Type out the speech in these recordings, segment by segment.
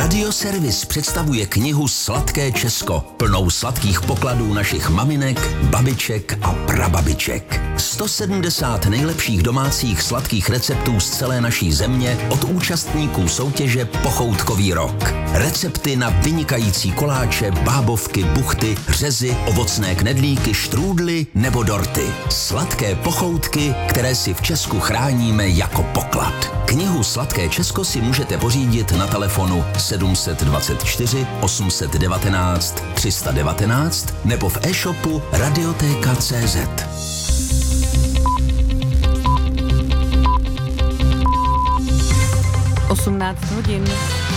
Radioservis představuje knihu Sladké Česko, plnou sladkých pokladů našich maminek, babiček a prababiček. 170 nejlepších domácích sladkých receptů z celé naší země od účastníků soutěže Pochoutkový rok. Recepty na vynikající koláče, bábovky, buchty, řezy, ovocné knedlíky, štrůdly nebo dorty. Sladké pochoutky, které si v Česku chráníme jako poklad. Knihu Sladké Česko si můžete pořídit na telefonu 724 819 319 nebo v e-shopu Radioteka.cz. hodin.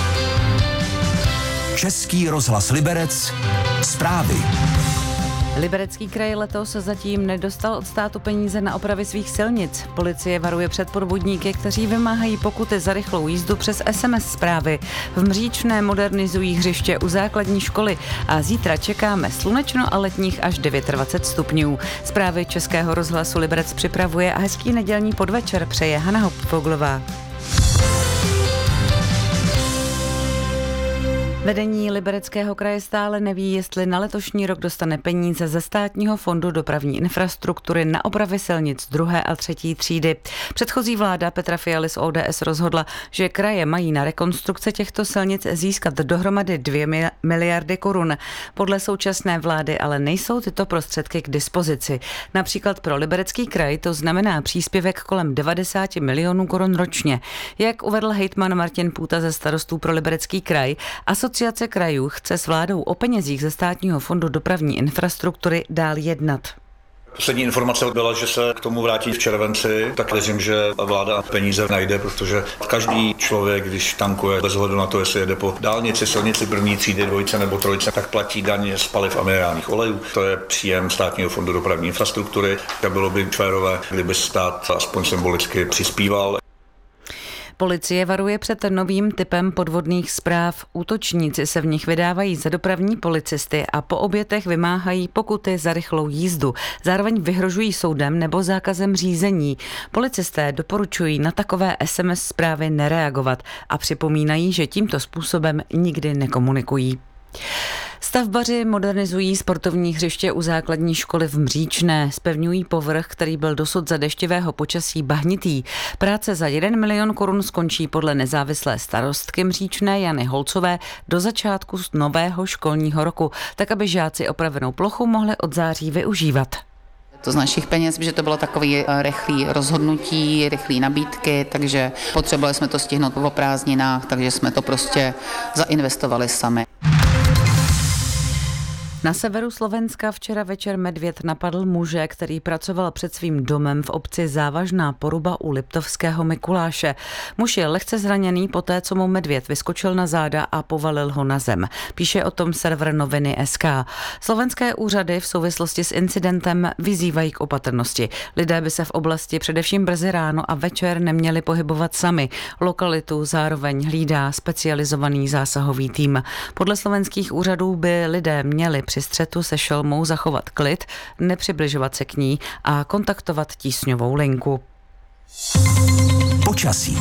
Český rozhlas Liberec. Zprávy. Liberecký kraj letos zatím nedostal od státu peníze na opravy svých silnic. Policie varuje před podvodníky, kteří vymáhají pokuty za rychlou jízdu přes SMS zprávy. V Mříčné modernizují hřiště u základní školy a zítra čekáme slunečno a letních až 29 stupňů. Zprávy Českého rozhlasu Liberec připravuje a hezký nedělní podvečer přeje Hana Hopfoglová. Vedení Libereckého kraje stále neví, jestli na letošní rok dostane peníze ze Státního fondu dopravní infrastruktury na opravy silnic 2. a 3. třídy. Předchozí vláda Petra Fialy z ODS rozhodla, že kraje mají na rekonstrukce těchto silnic získat dohromady 2 miliardy korun. Podle současné vlády ale nejsou tyto prostředky k dispozici. Například pro Liberecký kraj to znamená příspěvek kolem 90 milionů korun ročně. Jak uvedl hejtman Martin Půta ze Starostů pro Liberecký kraj, Asociace krajů chce s vládou o penězích ze Státního fondu dopravní infrastruktury dál jednat. Poslední informace byla, že se k tomu vrátí v červenci, tak věřím, že vláda peníze najde, protože každý člověk, když tankuje, bez ohledu na to, jestli jede po dálnici, silnici první třídy, 2 nebo 3, tak platí daň z paliv a minerálních olejů. To je příjem Státního fondu dopravní infrastruktury. A bylo by férové, kdyby stát aspoň symbolicky přispíval. Policie varuje před novým typem podvodných zpráv. Útočníci se v nich vydávají za dopravní policisty a po obětech vymáhají pokuty za rychlou jízdu. Zároveň vyhrožují soudem nebo zákazem řízení. Policisté doporučují na takové SMS zprávy nereagovat a připomínají, že tímto způsobem nikdy nekomunikují. Stavbaři modernizují sportovní hřiště u základní školy v Mříčné. Zpevňují povrch, který byl dosud za deštivého počasí bahnitý. Práce za 1 milion korun skončí podle nezávislé starostky Mříčné Jany Holcové do začátku nového školního roku, tak aby žáci opravenou plochu mohli od září využívat. To z našich peněz, že to bylo takový rychlý rozhodnutí, rychlý nabídky, takže potřebovali jsme to stihnout po prázdninách, takže jsme to prostě zainvestovali sami. Na severu Slovenska včera večer medvěd napadl muže, který pracoval před svým domem v obci Závažná Poruba u Liptovského Mikuláše. Muž je lehce zraněný poté, co mu medvěd vyskočil na záda a povalil ho na zem. Píše o tom server Noviny.sk. Slovenské úřady v souvislosti s incidentem vyzývají k opatrnosti. Lidé by se v oblasti především brzy ráno a večer neměli pohybovat sami. Lokalitu zároveň hlídá specializovaný zásahový tým. Podle slovenských úřadů by lidé měli při střetu se šelmou zachovat klid, nepřibližovat se k ní a kontaktovat tísňovou linku. Počasí.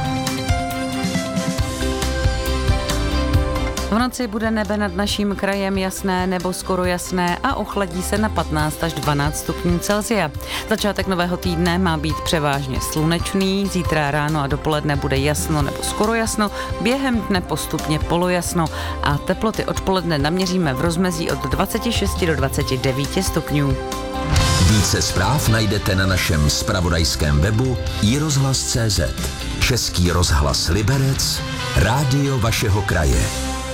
V noci bude nebe nad naším krajem jasné nebo skoro jasné a ochladí se na 15 až 12 stupňů Celsia. Začátek nového týdne má být převážně slunečný, zítra ráno a dopoledne bude jasno nebo skoro jasno, během dne postupně polojasno a teploty odpoledne naměříme v rozmezí od 26 do 29 stupňů. Více zpráv najdete na našem zpravodajském webu iRozhlas.cz. Český rozhlas Liberec, rádio vašeho kraje.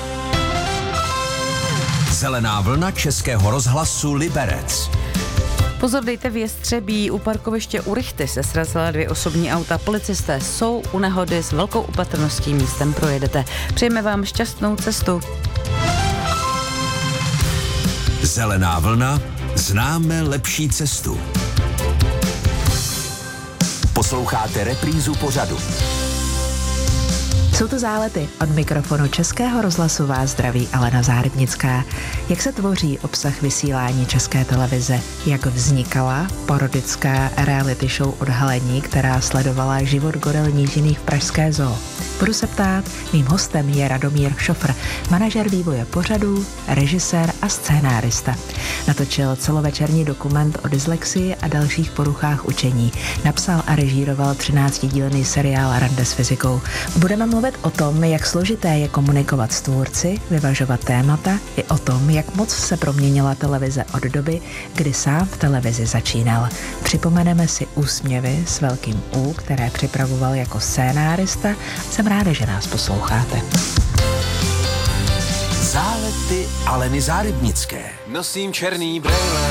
Zelená vlna Českého rozhlasu Liberec. Pozor, dejte v Jestřebí, u parkoviště u Rychty se srazila 2 osobní auta. Policisté jsou u nehody, s velkou opatrností místem projedete. Přejeme vám šťastnou cestu. Zelená vlna, známe lepší cestu. Posloucháte reprízu pořadu. Jsou to Zálety. Od mikrofonu Českého rozhlasu vás zdraví Alena Zárybnická. Jak se tvoří obsah vysílání České televize? Jak vznikala parodická reality show Odhalení, která sledovala život goril nížiných v pražské zoo? Budu se ptát, mým hostem je Radomír Šofr, manažer vývoje pořadů, režisér a scénárista. Natočil celovečerní dokument o dyslexii a dalších poruchách učení. Napsal a režíroval 13dílný seriál Rande s fyzikou. Budeme mluvit o tom, jak složité je komunikovat s tvůrci, vyvažovat témata, i o tom, jak moc se proměnila televize od doby, kdy sám v televizi začínal. Připomeneme si úsměvy s velkým U, které připravoval jako scénárista. Jsem ráda, že nás posloucháte. Zálety Aleny Zárybnické. Nosím černý brejle.